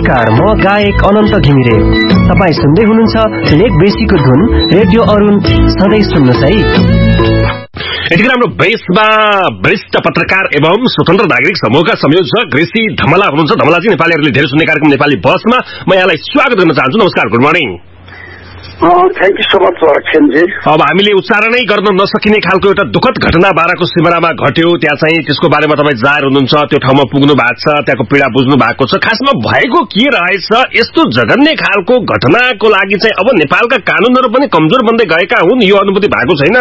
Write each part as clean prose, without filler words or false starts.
नमस्कार, म गायक अनन्त घिमिरे। तपाईँ सुन्दै हुनुहुन्छ लेक बेसीको धुन रेडियो अरुण। सधैँ सुन्नुहोस् है। यतिखेर हाम्रो बेसमा वरिष्ठ पत्रकार एवं स्वतन्त्र नागरिक समूहका संयोजक ऋषि धमला हुनुहुन्छ। धमलाजी, नेपालीहरूले धेरै सुन्ने कार्यक्रम नेपाली बसमा म यहाँलाई स्वागत गर्न चाहन्छु। नमस्कार, good morning. Thank you so much रक्षणजी। अब हामीले उच्चारणै गर्न नसकिने खालको एउटा दुःखद घटना बाराको सिमरामा घट्यो। त्यहाँ चाहिँ त्यसको बारेमा तपाईँ जाहेर हुनुहुन्छ, त्यो ठाउँमा पुग्नु भएको छ, त्यहाँको पीडा बुझ्नु भएको छ। खासमा भएको के रहेछ, यस्तो जघन्य खालको घटनाको लागि चाहिँ अब नेपालका कानूनहरू पनि कमजोर बन्दै गएका हुन्, यो अनुभूति भएको छैन?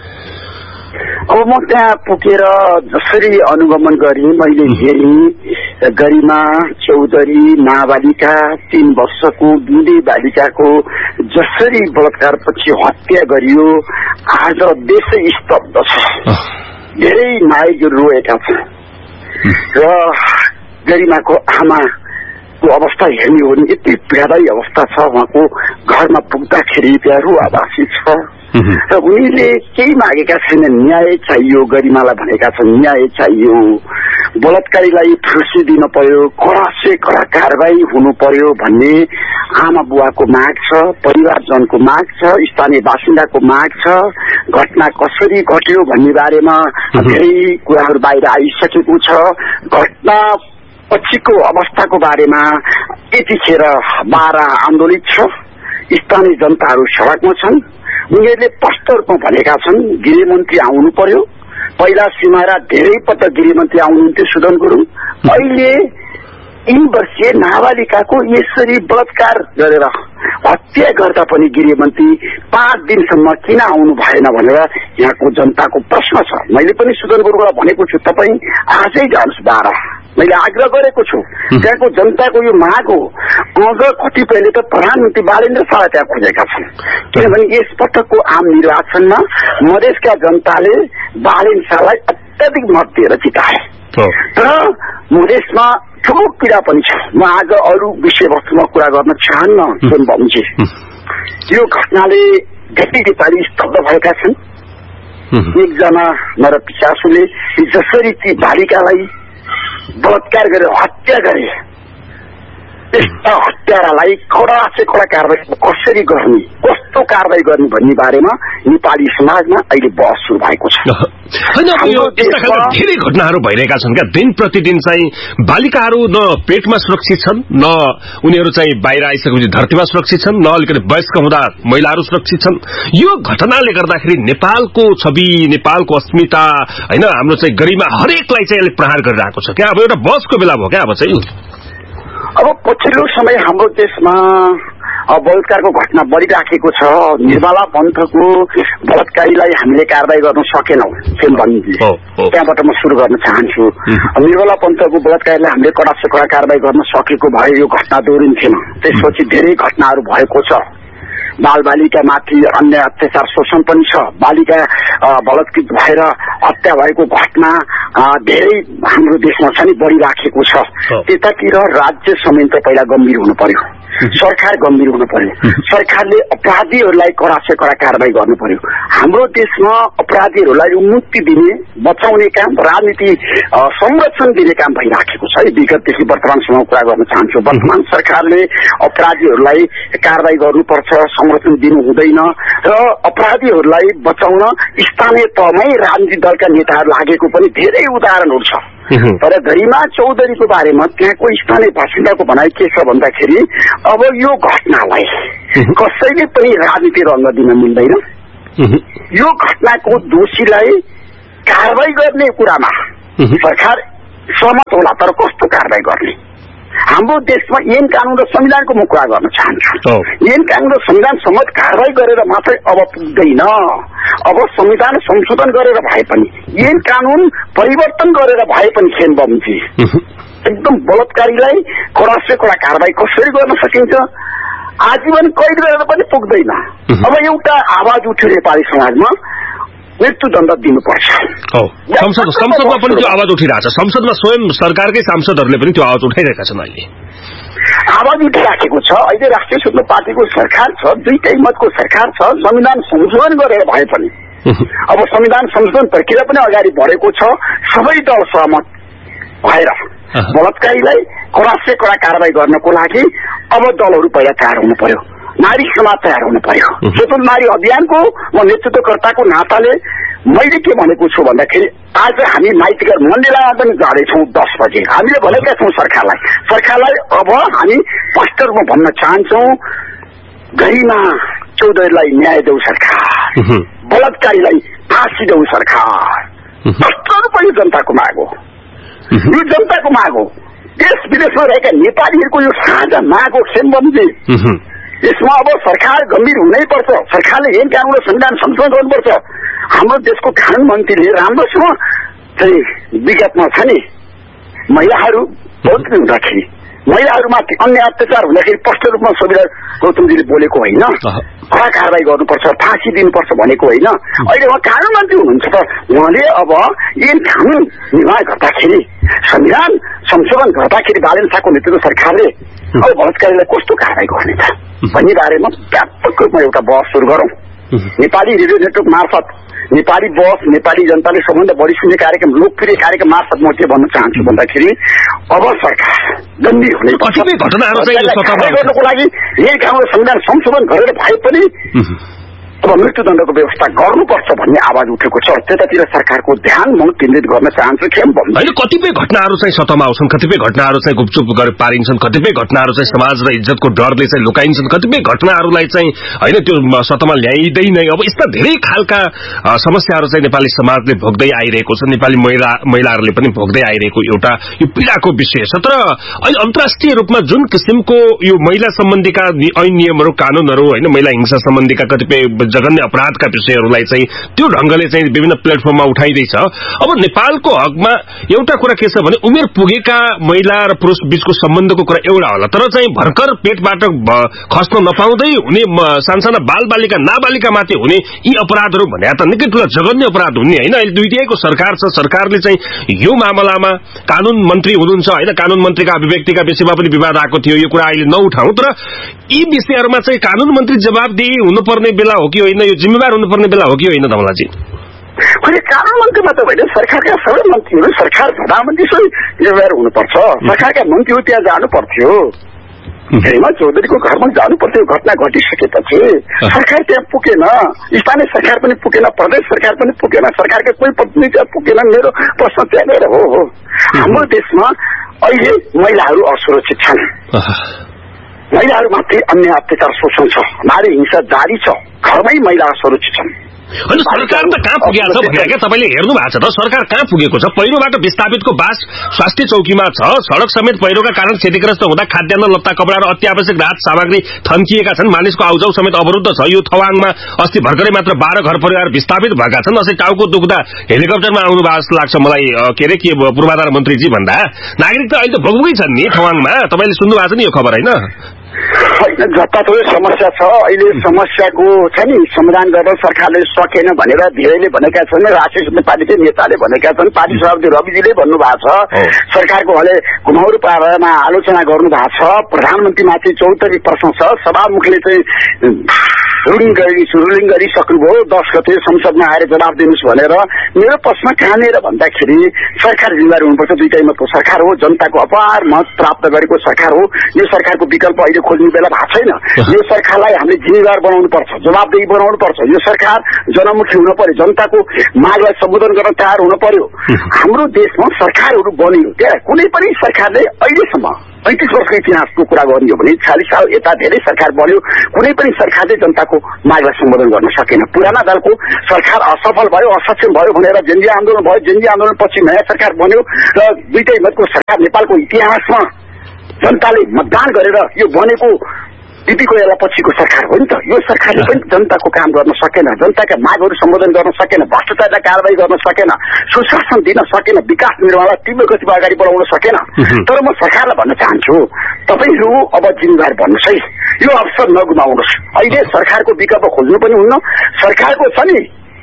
अब म त्यहाँ पुगेर जसरी अनुगमन गरेँ, मैले हेरेँ गरिमा चौधरी नाबालिका 3 वर्षको बुढी बालिकाको जसरी बलात्कारपछि हत्या गरियो, आज देशै स्तब्ध छ। धेरै नायकहरू रोएका छन् र गरिमाको आमाको अवस्था हेर्ने हो भने यति पीडादायी अवस्था छ। उहाँको घरमा पुग्दाखेरि त्यहाँ रुवाबासी छ र उनीले केही मागेका छैनन्। न्याय चाहियो, गरिमालाई भनेका छन् न्याय चाहियो, बलात्कारीलाई फाँसी दिन पर्यो, कडा से कडा कारवाही हुनु पर्यो भन्ने आमा बुवाको माग छ, परिवारजनको माग छ, स्थानीय बासिन्दाको माग छ। घटना कसरी घट्यो भन्ने बारेमा धेरै कुराहरू बाहिर आइसकेको छ। घटना पछिको अवस्थाको बारेमा यतिखेर बारा आन्दोलित छ, स्थानीय जनताहरू सडकमा छन्। उनीहरूले स्पष्ट रूपमा भनेका छन् गृहमन्त्री आउनु पर्यो। पहिला सिमारा धेरै पटक गृहमन्त्री आउनुहुन्थ्यो सुदन गुरुङ। अहिले 3 वर्षीय नाबालिकाको यसरी बलात्कार गरेर हत्या गर्दा पनि गृहमन्त्री 5 दिनसम्म किन आउनु भएन भनेर यहाँको जनताको प्रश्न छ। मैले पनि सुदन गुरुङलाई भनेको छु, तपाईँ आजै जानुहोस् बारा। मैले आग्रह गरेको छु, त्यहाँको जनताको यो माग हो। अझ कतिपयले त प्रधानमन्त्री बालेन्द्र शाहलाई त्यहाँ खोजेका छन्, किनभने यस पटकको आम निर्वाचनमा मधेसका जनताले बालेन्द्र शाहलाई अत्याधिक मत दिएर जिताए। तर मधेसमा ठुलो पीडा पनि छ। म आज अरू विषयवस्तुमा कुरा गर्न चाहन्न सोनबाबुजी। यो घटनाले धेरै नेपाली स्तब्ध भएका छन्। एकजना नरपिशाचुले जसरी ती बालिकालाई बलात्कार गरेर हत्या गरे, त्यस्ता हत्यारालाई कडा से कडा कारवाही कसरी गर्ने, कस्तो कारवाही गर्ने भन्ने बारेमा नेपाली समाजमा अहिले बहस सुरु भएको छ। धेरै घटनाहरू भइरहेका छन् क्या। दिन प्रतिदिन चाहिँ बालिकाहरू न पेटमा सुरक्षित छन्, न उनीहरू चाहिँ बाहिर आइसकेपछि धरतीमा सुरक्षित छन्, न अलिकति वयस्क हुँदा महिलाहरू सुरक्षित छन्। यो घटनाले गर्दाखेरि नेपालको छवि, नेपालको अस्मिता होइन, हाम्रो चाहिँ गरिमा हरेकलाई चाहिँ अलिक प्रहार गरिरहेको छ क्या। अब एउटा बसको बेला भयो क्या। अब चाहिँ अब पछिल्लो समय हाम्रो देशमा बलात्कारको घटना बढिराखेको छ। निर्मला पन्थको बलात्कारीलाई हामीले कारवाही गर्न सकेनौँ सेनबन्दी, त्यहाँबाट म सुरु गर्न चाहन्छु। निर्मला पन्थको बलात्कारीलाई हामीले कडा से कडा कारवाही गर्न सकेको भए यो घटना दोहोरिन्थेन। त्यसपछि धेरै घटनाहरू भएको छ। बालबालिका माथि अन्य अत्याचार शोषण पनि छ। बालिका बलात्कृत भएर हत्या भएको घटना धेरै हाम्रो देशमा छ नि, बढिराखेको छ। त्यतातिर राज्य संयन्त्र पहिला गम्भीर हुनु पर्यो, सरकार गम्भीर हुनु पर्यो। सरकारले अपराधीहरूलाई कडा से कडा कारवाही गर्नु पर्यो। हाम्रो देशमा अपराधीहरूलाई मुक्ति दिने, बचाउने काम, राजनीति संरक्षण दिने काम भइराखेको छ। विगतदेखि वर्तमानसम्म कुरा गर्न चाहन्छु। वर्तमान सरकारले अपराधीहरूलाई कारवाही गर्नुपर्छ, संरक्षण दिनु हुँदैन र अपराधीहरूलाई बचाउन स्थानीय तहमै राजनीतिक दलका नेताहरू लागेको पनि धेरै उदाहरणहरू छ। तर गरिमा चौधरीको बारेमा त्यहाँको स्थानीय बासिन्दाको भनाइ के छ भन्दाखेरि अब यो घटनालाई कसैले पनि राजनीति रंग दिन मिल्दैन। यो घटनाको दोषीलाई कारवाही गर्ने कुरामा सरकार सहमत होला, तर कस्तो कारवाही गर्ने? हाम्रो देशमा ऐन कानून र संविधानको म कुरा गर्न चाहन्छु। ऐन कानून र संविधान सम्मत कारवाही गरेर मात्रै अब पुग्दैन। अब संविधान संशोधन गरेर भए पनि, ऐन कानून परिवर्तन गरेर भए पनि खेनबमजी एकदम बलात्कारीलाई कडा से कडा कारवाही कसरी गर्न सकिन्छ? आजीवन कैद गरेर पनि पुग्दैन। अब एउटा आवाज उठ्यो नेपाली समाजमा, मृत्युदण्ड दिनुपर्छ। संसदमा पनि त्यो आवाज उठिरहेछ। संसदमा स्वयं सरकारकै सांसदहरूले पनि त्यो आवाज उठाइरहेका छन्। अहिले आवाज उठिराखेको छ। अहिले राष्ट्रिय स्वतन्त्र पार्टीको सरकार छ, दुईटै मतको सरकार छ। संविधान संशोधन गरेर भए पनि अब संविधान संशोधन प्रक्रिया पनि अगाडि बढेको छ। सबै दल सहमत भएर बलात्कारीलाई कडासे कडा कारबाही गर्नको लागि अब दलहरू पहिला तयार हुनु पर्यो, नारी समाज तयार हुनु पर्यो। स्वतन्त्र नारी अभियानको म नेतृत्वकर्ताको नाताले मैले के भनेको छु भन्दाखेरि आज हामी माइतीघर मन्दिरमा पनि जाँदैछौँ 10 बजे। हामीले भनेका छौँ सरकारलाई अब हामी स्पष्ट रूपमा भन्न चाहन्छौँ, गरिमा चौधरीलाई न्याय देऊ सरकार, बलात्कारीलाई फाँसी देऊ सरकार। भ्रष्टहरू पनि जनताको माग हो, यो जनताको माग हो। देश विदेशमा रहेका नेपालीहरूको यो साझा माग हो खेमबमजी। यसमा अब सरकार गम्भीर हुनैपर्छ, सरकारले ऐन कानून र संविधान संशोधन गर्नुपर्छ। हाम्रो देशको कानून मन्त्रीले राम्रोसँग चाहिँ विगतमा छ नि महिलाहरू बहुत हुँदाखेरि महिलाहरूमाथि अन्य अत्याचार हुँदाखेरि स्पष्ट रूपमा सविता गौतमजीले बोलेको होइन, कडा कारबाही गर्नुपर्छ, फाँसी दिनुपर्छ भनेको होइन। अहिले उहाँ कानून मन्त्री हुनुहुन्छ त उहाँले अब ऐन कानून निर्माण गर्दाखेरि संविधान संशोधन गर्दाखेरि बालेन्साको नेतृत्व सरकारले अब बलात्कारीलाई कस्तो कारबाही गर्ने त भन्ने बारेमा व्यापक रूपमा एउटा बहस सुरु गरौँ। नेपाली रेडियो नेटवर्क मार्फत नेपाली बहस, नेपाली जनताले सबभन्दा बढी सुन्ने कार्यक्रम, लोकप्रिय कार्यक्रम मार्फत म के भन्न चाहन्छु भन्दाखेरि अब सरकार गम्भीर हुने गर्नको लागि यही कानून संविधान संशोधन गरेर भए पनि अब मृत्युदण्डको व्यवस्था गर्नुपर्छ भन्ने आवाज उठेको छ। त्यतातिर सरकारको ध्यान म केन्द्रित गर्न चाहन्छु। होइन, कतिपय घटनाहरू चाहिँ सतहमा आउँछन्, कतिपय घटनाहरू चाहिँ गुपचुप गरेर पारिन्छन्, कतिपय घटनाहरू चाहिँ समाज र इज्जतको डरले चाहिँ लुकाइन्छन्, कतिपय घटनाहरूलाई चाहिँ होइन त्यो सतहमा ल्याइँदैन। अब यस्ता धेरै खालका समस्याहरू चाहिँ नेपाली समाजले भोग्दै आइरहेको छ, नेपाली महिलाहरूले पनि भोग्दै आइरहेको एउटा यो पीडाको विषय छ। तर अहिले अन्तर्राष्ट्रिय रूपमा जुन किसिमको यो महिला सम्बन्धीका ऐन नियमहरू, कानूनहरू होइन, महिला हिंसा सम्बन्धीका कतिपय जघन्य अपराधका विषयहरूलाई चाहिँ त्यो ढंगले चाहिँ विभिन्न प्लेटफर्ममा उठाइदैछ। अब नेपालको हकमा एउटा कुरा के छ भने उमेर पुगेका महिला र पुरुष बीचको सम्बन्धको कुरा एउटा होला, तर चाहिँ भर्खर पेटबाट खस्न नपाउँदै हुने सानसाना बालबालिका नाबालिकामाथि हुने यी अपराधहरू भने त निकै ठूला जघन्य अपराध हुने होइन। अहिले दुईटिएको सरकार छ, सरकारले चाहिँ यो मामलामा कानून मन्त्री हुनुहुन्छ होइन, कानून मन्त्रीका अभिव्यक्तिका विषयमा पनि विवाद आएको थियो, यो कुरा अहिले नउठाउँ। तर यी विषयहरूमा चाहिँ कानून मन्त्री जवाबदेही हुनुपर्ने बेला हो कि होइन, यो जिम्मेवार हुनुपर्ने बेला हो कि होइन धमलाजी? अहिले कानून मन्त्रीमा त होइन, सरकारका सबै मन्त्रीहरू, सरकार प्रधानमन्त्रीसँग जिम्मेवार हुनुपर्छ। सरकारका मन्त्रीहरू त्यहाँ जानु पर्थ्यो, हेमा चौधरीको घरमा जानु पर्थ्यो। घटना घटिसकेपछि सरकार त्यहाँ पुगेन, स्थानीय सरकार पनि पुगेन, प्रदेश सरकार पनि पुगेन, सरकारका कोही प्रतिनिधि पुगेन। मेरो प्रश्न त्यहाँनिर हो। हाम्रो देशमा अहिले महिलाहरू असुरक्षित छन्, महिलाहरूमाथि अन्य अत्याचार शोषण छ, नारी हिंसा जारी छ, घरमै महिला असुरक्षित छन्। होइन, सरकार त कहाँ पुगेको छ भनेर क्या तपाईँले हेर्नु भएको छ त? सरकार कहाँ पुगेको छ? पहिरोबाट विस्थापितको बास स्वास्थ्य चौकीमा छ, सड़क समेत पहिरोका कारण क्षतिग्रस्त हुँदा खाद्यान्न, लत्ता, कपडा र अत्यावश्यक राहत सामग्री थन्किएका छन्, मानिसको आउजाउ समेत अवरुद्ध छ। यो थवाङमा अस्ति भर्खरै मात्र 12 घर परिवार विस्थापित भएका छन्। असै टाउको दुख्दा हेलिकप्टरमा आउनु भएको जस्तो लाग्छ मलाई। के अरे के पूर्वाधार मन्त्रीजी भन्दा नागरिक त अहिले त भोग्दै छन् नि थवाङमा। तपाईँले सुन्नु भएको छ नि यो खबर होइन? होइन, जताततै समस्या छ। अहिले समस्याको छ नि समाधान गर्न सरकारले सकेन भनेर धेरैले भनेका छन्, राष्ट्रिय नेपालीकै नेताले भनेका छन्, पार्टी सभापति रविजीले भन्नुभएको छ, सरकारको हले घुमाउरो पारामा आलोचना गर्नु भएको छ, प्रधानमन्त्रीमाथि 74 प्रश्न छ, सभामुखले चाहिँ रुलिङ गरिसक्नुभयो, 10 गते संसदमा आएर जवाब दिनुहोस् भनेर। मेरो प्रश्न कहाँनिर भन्दाखेरि सरकार जिम्मेवार हुनुपर्छ। दुईटै मतको सरकार हो, जनताको अपार मत प्राप्त गरेको सरकार हो। यो सरकारको विकल्प अहिले खोज्ने बेला भएको छैन। यो सरकारलाई हामीले जिम्मेवार बनाउनु पर्छ, जवाबदेही बनाउनु पर्छ। यो सरकार जनमुखी हुन पर्यो, जनताको मागलाई सम्बोधन गर्न तयार हुन पर्यो। हाम्रो देशमा सरकारहरू बन्यो, त्यहाँ कुनै पनि सरकारले अहिलेसम्म 35 वर्षको इतिहासको कुरा गर्ने हो भने 40 साल यता धेरै सरकार बन्यो, कुनै पनि सरकारले जनताको मागलाई सम्बोधन गर्न सकेन। पुराना दलको सरकार असफल भयो, असक्षम भयो भनेर जेन्जी आन्दोलन भयो, जेन्जी आन्दोलनपछि नयाँ सरकार बन्यो र दुईटै मतको सरकार नेपालको इतिहासमा जनताले मतदान गरेर यो बनेको दिदीको बेला पछिको सरकार हो नि त। यो सरकारले पनि जनताको काम गर्न सकेन, जनताका मागहरू सम्बोधन गर्न सकेन, भ्रष्टाचारलाई कारबाही गर्न सकेन, सुशासन दिन सकेन, विकास निर्माणलाई तीव्र गतिमा अगाडि बढाउन सकेन। तर म सरकारलाई भन्न चाहन्छु, तपाईहरू अब जिम्मेवार बन्नुहोस् है, यो अवसर नगुमाउनुहोस्। अहिले सरकारको विकल्प खोज्नु पनि हुन्न। सरकारको छ नि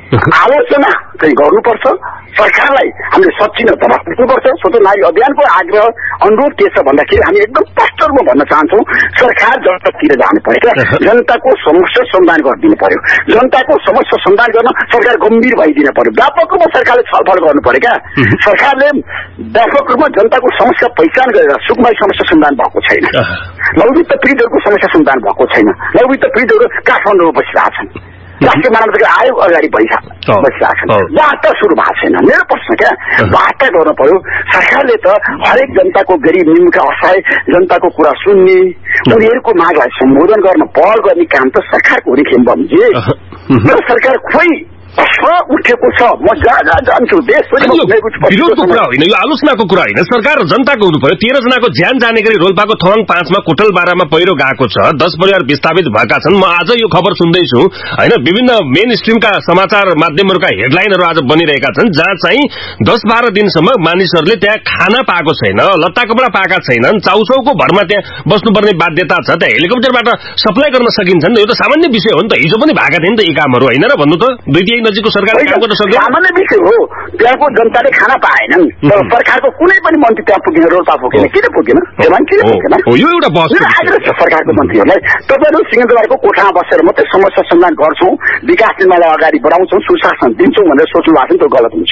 आलोचना चाहिँ गर्नुपर्छ। सरकारलाई हामीले सच्चिन दबाब दिनुपर्छ। स्वतन्त्र नागरिक अभियानको आग्रह अनुरोध के छ भन्दाखेरि हामी एकदम स्पष्ट रूपमा भन्न चाहन्छौँ, सरकार जनतातिर जानु पर्यो क्या, जनताको समस्या समाधान गरिदिनु पर्यो। जनताको समस्या समाधान गर्न सरकार गम्भीर भइदिनु पर्यो। व्यापक रूपमा सरकारले छलफल गर्नु पर्यो क्या। सरकारले व्यापक रूपमा जनताको समस्या पहिचान गरेर सुकुमाई समस्या समाधान भएको छैन, लघुवित्त पीडितहरूको समस्या समाधान भएको छैन। लघुवित्त पीडितहरू काठमाडौँमा बसिरहेछन्, राष्ट्रिय मानव आयोग अगाडि बसिरहेछन्, वार्ता सुरु भएको छैन। मेरो प्रश्न क्या, वार्ता गर्नु पर्यो। सरकारले त हरेक जनताको गरिब निम्नका असहाय जनताको कुरा सुन्ने, उनीहरूको मागलाई सम्बोधन गर्न पहल गर्ने काम त सरकारको हो नि खेम्बमजी। तर सरकार खोइ उठेको छ, म जहाँ जहाँ जान्छु देशभरि विरोधको कुरा होइन, यो आलोचनाको कुरा होइन। सरकार जनताको हुनु पर्यो। 13 जनाको ज्यान जाने गरी रोल्पाको थवाङ 5 मा कोटलबारामा पहिरो गएको छ, 10 परिवार विस्थापित भएका छन्। म आज यो खबर सुन्दैछु होइन, विभिन्न मेन स्ट्रिमका समाचार माध्यमहरूका हेडलाइनहरू आज बनिरहेका छन्, जहाँ चाहिँ 10-12 दिनसम्म मानिसहरूले त्यहाँ खाना पाएको छैन, लत्ता कपडा पाएका छैनन्, चाउचाउको भरमा त्यहाँ बस्नुपर्ने बाध्यता छ। त्यहाँ हेलिकप्टरबाट सप्लाई गर्न सकिन्छ नि त, यो त सामान्य विषय हो नि त। हिजो पनि भएका थिए नि त यी कामहरू, होइन र भन्नु त? दुई नजिकको सरकारले काम गर्न सक्यो, सामान्य विषय हो। त्यहाँको जनताले खाना पाएनन्, तर सरकारको कुनै पनि मन्त्री त्यहाँ पुगेन, रोल्पा पुगेन, किन पुगेन? किन पुगेन? यो एउटा बहस आग्रह छ सरकारको मन्त्रीहरूलाई, तपाईँहरू सिंहदरबारको कोठामा बसेर मात्रै समस्या समाधान गर्छौँ, विकास निर्माणलाई अगाडि बढाउँछौँ, सुशासन दिन्छौँ भनेर सोच्नु भएको छ, त्यो गलत हुन्छ।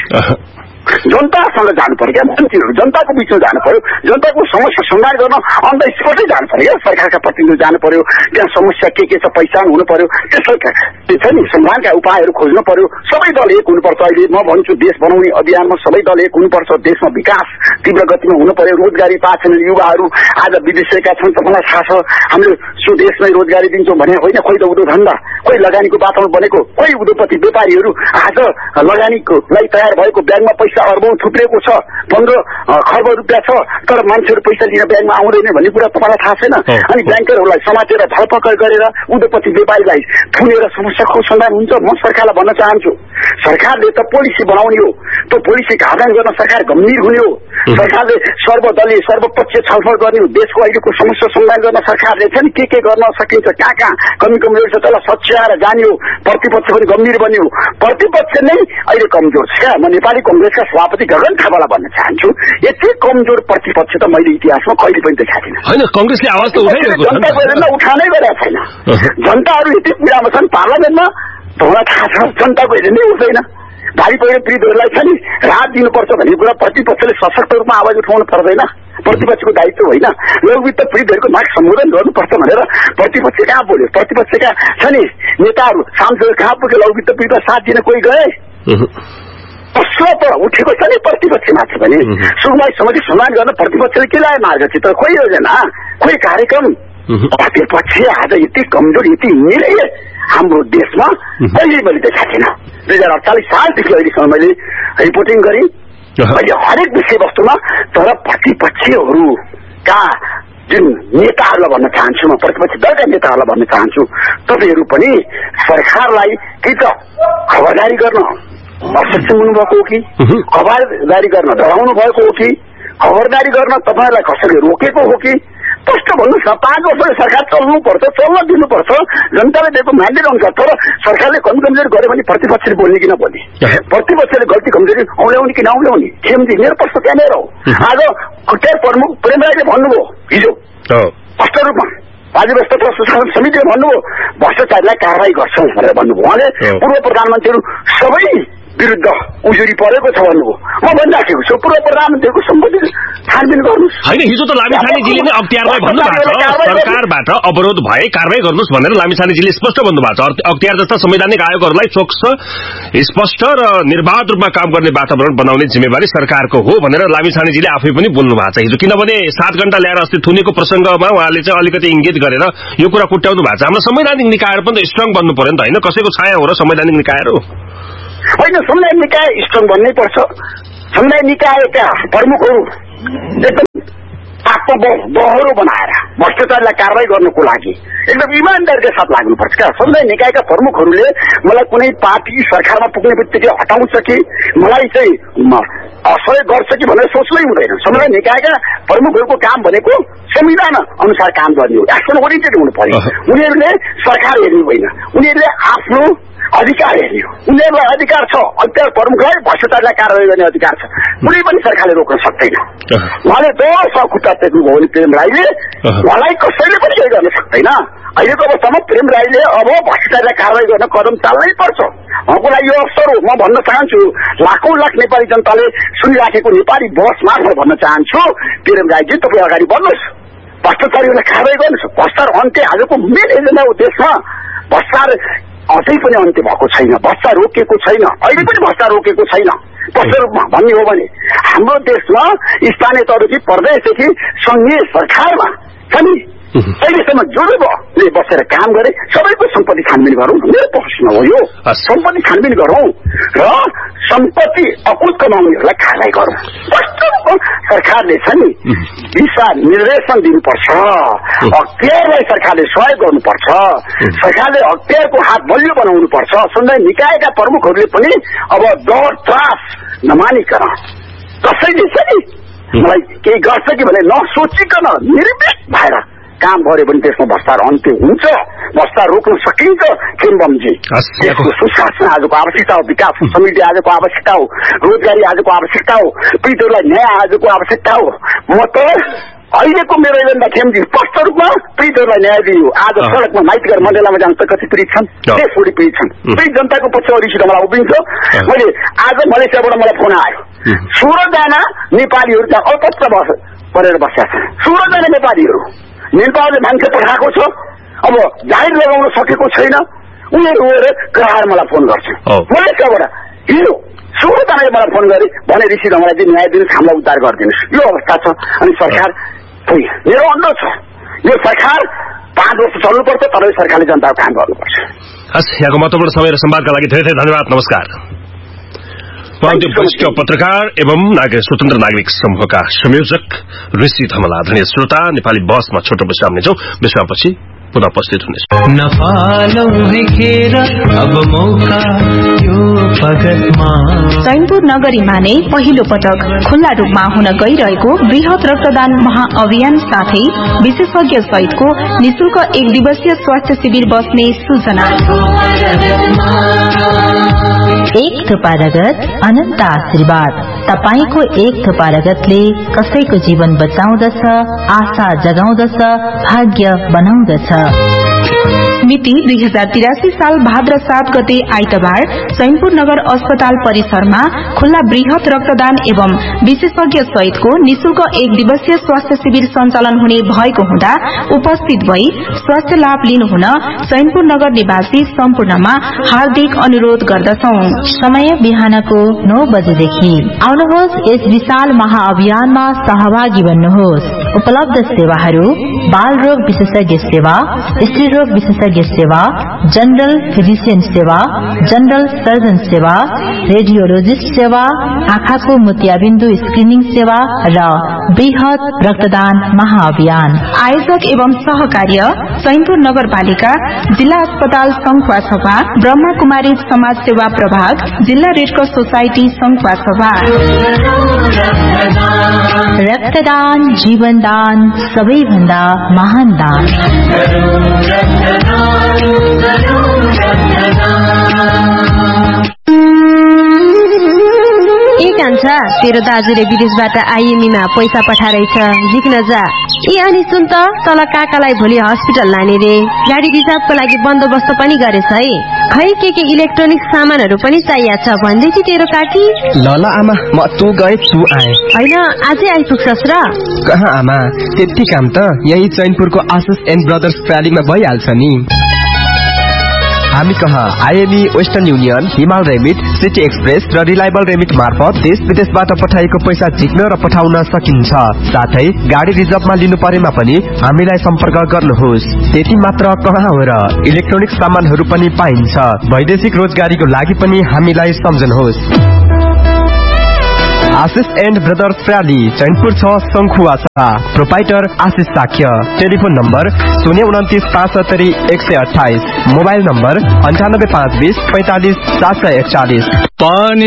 जनतासँग जानु पर्यो क्या, मन्त्रीहरू जनताको बिचमा जानु पर्यो, जनताको समस्या समाधान गर्न अन द स्पटै जानु पर्यो क्या। सरकारका प्रतिनिधि जानु पर्यो, त्यहाँ समस्या के छ पहिचान हुनु पर्यो, त्यो छ नि समाधानका उपायहरू खोज्नु पर्यो। सबै दल एक हुनुपर्छ। अहिले म भन्छु देश बनाउने अभियानमा सबै दल एक हुनुपर्छ। देशमा विकास तीव्र गतिमा हुनु पर्यो। रोजगारी पाएको छैन युवाहरू, आज विदेशका छन्, तपाईँलाई थाहा छ। हामीले देशमै रोजगारी दिन्छौँ भने होइन, खोइ त उद्योग धन्दा, खोइ लगानीको वातावरण बनेको, खोइ उद्योगपति व्यापारीहरू आज लगानीको लागि तयार भएको, ब्याङ्कमा पैसा अर्बौं थुप्रेको छ, 15 खर्ब रुपियाँ छ, तर मान्छेहरू पैसा लिन ब्याङ्कमा आउँदैन भन्ने कुरा तपाईँलाई थाहा छैन। अनि ब्याङ्करहरूलाई समातेर धरपकड गरेर उद्योगपति व्यापारीलाई थुनेर समस्याको समाधान हुन्छ। म सरकारलाई भन्न चाहन्छु, सरकारले त पोलिसी बनाउने हो, त्यो पोलिसीको आधार गर्न सरकार गम्भीर हुने हो। सरकारले सर्वदलीय सर्वपक्षीय छलफल गर्ने हो। देशको अहिलेको समस्या समाधान गर्न सरकारले चाहिँ के गर्न सकिन्छ, कहाँ कहाँ कमी कमजोर छ त्यसलाई सच्याएर जाने हो। प्रतिपक्ष पनि गम्भीर बन्ने हो। प्रतिपक्ष नै अहिले कमजोर छ क्या। म नेपाली कङ्ग्रेसका सभापति गगन थापालाई भन्न चाहन्छु, यति कमजोर प्रतिपक्ष त मैले इतिहासमा कहिले पनि देखाएको थिइनँ। होइन, कांग्रेसले आवाज त उठाइरहेको छ, जनताको एजेन्डा उठानै गरेको छैन। जनताहरू यति पीडामा छन्, पार्लियामेन्टमा तपाईँलाई थाहा छ जनताको एजेन्डै उठ्दैन। भारी पहिरो पीडितहरूलाई छ नि राहत दिनुपर्छ भन्ने कुरा प्रतिपक्षले सशक्त रूपमा आवाज उठाउनु पर्दैन, प्रतिपक्षको दायित्व होइन। लघुवित्त पीडितहरूको माग सम्बोधन गर्नुपर्छ भनेर प्रतिपक्ष कहाँ बोल्यो? प्रतिपक्षका छ नि नेताहरू सांसदहरू कहाँ पुगे? लघुवित्त पीडितलाई साथ दिन कोही गए? कसो त उठेको छ नि प्रतिपक्ष माथि पनि। सुकुमाई समस्या समाधान गर्न प्रतिपक्षले के लाए मार्गचित्र? खोइ योजना, खोइ कार्यक्रम। प्रतिपक्ष आज यति कमजोर, यति निरय हाम्रो देशमा कहिले मैले देखाएको थिएन। 2048 सालदेखि अहिलेसम्म मैले रिपोर्टिङ गरेँ अहिले हरेक विषयवस्तुमा। तर प्रतिपक्षीहरूका जुन नेताहरूलाई भन्न चाहन्छु, म प्रतिपक्ष दलका नेताहरूलाई भन्न चाहन्छु, तपाईँहरू पनि सरकारलाई कि त खबरदारी गर्न असक्षम हुनुभएको हो कि, खबरदारी गर्न डराउनु भएको हो कि, खबरदारी गर्न तपाईँलाई कसैले रोकेको हो कि? स्पष्ट भन्नुहोस् न। 5 वर्षले सरकार चल्नुपर्छ, चल्न दिनुपर्छ, जनताले दिएको म्यान्डेट अनुसार। तर सरकारले कमी कमजोरी गर्यो भने प्रतिपक्षले बोल्ने कि नबोल्ने, प्रतिपक्षले गल्ती कमजोरी औल्याउने कि नौल्याउने? खेमजी मेरो प्रश्न त्यहाँनिर हो। आज खुट्टार प्रमुख प्रेमराईले भन्नुभयो हिजो स्पष्ट रूपमा, राज्य व्यवस्था सुशासन समितिले भन्नुभयो भ्रष्टाचारीलाई कारवाही गर्छौँ भनेर भन्नुभयो। उहाँले पूर्व प्रधानमन्त्रीहरू सबै विरुद्ध उजुरी परेको छ भन्नुभयो। म भनिराखेको छु पूर्व प्रधानमन्त्रीको सम्पत्ति छानबिन गर्नुहोस्। होइन, हिजो त लामिछानेजीले नै अख्तियारलाई भन्नुभएको छ, सरकारबाट अवरोध भए कारवाही गर्नुहोस् भनेर लामिछानेजीले स्पष्ट भन्नुभएको छ। अख्तियार जस्ता संवैधानिक आयोगहरूलाई चोक्स, स्पष्ट र निर्बाध रूपमा काम गर्ने वातावरण बनाउने जिम्मेवारी सरकारको हो भनेर लामिछानेजीले आफै पनि बोल्नु भएको छ हिजो। किनभने 7 घण्टा ल्याएर अस्ति थुनेको प्रसंगमा उहाँले चाहिँ अलिकति इंगित गरेर यो कुरा कुट्याउनु भएको छ। हाम्रो संवैधानिक निकायहरू पनि त स्ट्रङ बन्नु पर्यो नि त, होइन? कसैको छाया हो र संवैधानिक निकायहरू होइन। संवैधानिक निकाय स्ट्रङ बन्नै पर्छ। संवैधानिक निकायका प्रमुखहरू एकदम आत्मबहरो बनाएर भ्रष्टाचारलाई कारवाही गर्नको लागि एकदम इमान्दारीका साथ लाग्नुपर्छ क्या। संवैधानिक निकायका प्रमुखहरूले मलाई कुनै पार्टी सरकारमा पुग्ने बित्तिकै हटाउँछ कि मलाई चाहिँ असहयोग गर्छ कि भनेर सोच्नै हुँदैन। संवैधानिक निकायका प्रमुखहरूको काम भनेको संविधान अनुसार काम गर्ने हो, एक्सन ओरिएन्टेड हुनु पर्यो। उनीहरूले सरकार हेर्ने होइन, उनीहरूले आफ्नो अधिकार हेर्यो उनीहरूलाई अधिकार छ अध्यक्ष प्रमुखलाई भ्रष्टाचारलाई कारवाही गर्ने अधिकार छ कुनै पनि सरकारले रोक्न सक्दैन उहाँले 10 खुट्टा टेक्नुभयो भने प्रेम राईले उहाँलाई कसैले पनि केही गर्न सक्दैन अहिलेको अवस्थामा प्रेम राईले अब भ्रष्टाचारलाई कारवाही गर्न कदम चाल्नै पर्छ उहाँको लागि यो अवसर हो म भन्न चाहन्छु लाखौं लाख नेपाली जनताले सुनिराखेको नेपाली बस मार्फत भन्न चाहन्छु प्रेम राईजी तपाईँ अगाडि बढ्नुहोस् भ्रष्टाचारीहरूलाई कारवाही गर्नुहोस् भ्रष्टाचार अन्त्य आजको मेन एजेन्डा हो देशमा भ्रष्टाचार अझै पनि अन्त्य भएको छैन भ्रष्टाचार रोकिएको छैन अहिले पनि भ्रष्टाचार रोकिएको छैन कस्तो रूपमा भन्ने हो भने हाम्रो देशमा स्थानीय तहदेखि प्रदेशदेखि संघीय सरकारमा पनि अहिलेसम्म जोडले बसेर काम गरे सबैको सम्पत्ति छानबिन गरौँ मेरो प्रश्न हो यो सम्पत्ति छानबिन गरौँ र सम्पत्ति अकुत कमाउनेहरूलाई कारवाही गरौँ कस्तो सरकारले छ नि दिशा निर्देशन दिनुपर्छ अख्तियारलाई सरकारले सहयोग गर्नुपर्छ सरकारले अख्तियारको हात बलियो बनाउनुपर्छ सन्धय निकायका प्रमुखहरूले पनि अब डर त्रास नमानिकन कसैले छ नि मलाई केही गर्छ कि भने नसोचिकन निर्भीक भएर काम गर्यो भने त्यसमा भ्रष्टाचार अन्त्य हुन्छ भ्रष्टाचार रोक्न सकिन्छ खेमबमजी देशको सुशासन आजको आवश्यकता हो विकास समृद्धि आजको आवश्यकता हो रोजगारी आजको आवश्यकता हो पीडितहरूलाई न्याय आजको आवश्यकता हो म त अहिलेको मेरो एजेन्डा खेमजी स्पष्ट रूपमा पीडितहरूलाई न्याय दियो आज सडकमा माइतीघर मण्डलामा जान्छ कति पीडित छन् देशभरि पीडित छन् पीडित जनताको पक्षमा रिसिट मलाई उभिन्छ मैले आज मलेसियाबाट मलाई फोन आयो 16 जना नेपालीहरू त्यहाँ अल्पत्र परेर बसेका छन् 16 जना नेपालीहरू नेपालले मान्छे पठाएको छ अब जाहिर लगाउन सकेको छैन उनीहरू गएर करार मलाई फोन गर्छ मलेसियाबाट हिजो 16 जनाले मलाई फोन गरे भने रिसिट मलाई चाहिँ न्याय दिनुहोस् हामीलाई उद्धार गरिदिनुहोस् यो अवस्था छ अनि सरकार मेरो अनुरोध छ यो सरकार 5 वर्ष चल्नुपर्छ तर सरकारले जनताको काम गर्नुपर्छ हस् यहाँको महत्त्वपूर्ण समय र संवादका लागि धेरै धेरै धन्यवाद नमस्कार वरिष्ठ पत्रकार एवं स्वतन्त्र नागरिक समूहका संयोजक ऋषि धमला आदरणीय श्रोता नेपाली बसमा छोटो विश्राम लिन्छौं विश्रामपछि पुनः उपस्थित हुनेछ चैनपुर नगरीमा नै पहिलो पटक खुल्ला रूपमा हुन गइरहेको वृहत रक्तदान महाअभियान साथै विशेषज्ञ सहितको निशुल्क 1 दिवसीय स्वास्थ्य शिविर बस्ने सूचना एक थोपा रगत अनन्त आशीर्वाद तपाईको एक थोपा रगतले कसैको जीवन बचाउँदछ आशा जगाउँदछ भाग्य बनाउँदछ मिति 2083 साल भाद्र 7 गते आइतबार चैनपुर नगर अस्पताल परिसरमा खुल्ला वृहत रक्तदान एवं विशेषज्ञ सहितको निशुल्क 1 दिवसीय स्वास्थ्य शिविर सञ्चालन हुने भएको हुँदा उपस्थित भई स्वास्थ्य लाभ लिनुहुन चैनपुर नगर निवासी सम्पूर्णमा हार्दिक अनुरोध गर्दछौं समय बिहानको 9 बजेदेखि आउनुहोस् यस विशाल महाअभियानमा सहभागी बन्नुहोस् उपलब्ध सेवाहरू बाल रोग विशेषज्ञ सेवा स्त्री रोग विशेषज्ञ सेवा जनरल फिजिशियन सेवा जनरल सर्जन सेवा रेडियोलोजिस्ट सेवा आँखाको मोतियाबिन्दु स्क्रिनिङ सेवा र वृहत रक्तदान महाअभियान आयोजक एवं सहकार्य चैनपुर नगरपालिका जिल्ला अस्पताल संघवा सभा ब्रह्मा कुमारी समाज सेवा प्रभाग जिल्ला रेडक्रस सोसाइटी संघवा सभा रक्तदान जीवनदान सबैभन्दा महान दान कान्छा तेरो दाजुले विदेशबाट आइएमईमा पैसा पठाइरहेछ झिक्न जा अनि सुन त तल काकालाई भोलि हस्पिटल लाने रे गाडी रिजर्भको लागि बन्दोबस्त पनि गरेछ है खै के इलेक्ट्रोनिक सामानहरू पनि चाहिएको छ भन्दैथि तेरो काकी ल आमा म तँ गए तँ आए हैन आजै आइपुग्छस् र कहाँ आमा त्यति काम त यही चैनपुरको आशिष एन्ड ब्रदर्स प्रालीमा भइहाल्छ नि हामी कहाँ आइएमई वेस्टर्न युनियन हिमाल रेमिट सिटी एक्सप्रेस र रिलायबल रेमिट मार्फत देश विदेशबाट पठाएको पैसा झिक्न र पठाउन सकिन्छ साथै गाडी रिजर्भमा लिनु परेमा पनि हामीलाई सम्पर्क गर्नुहोस् त्यति मात्र कहाँ हो र इलेक्ट्रोनिक सामानहरू पनि पाइन्छ वैदेशिक रोजगारीको लागि पनि हामीलाई सम्झनुहोस् आशिष and brothers प्राली Chainpur 6 शंखुवा proprietor Ashish Shakya telephone number 029577128 mobile number 98520 45 741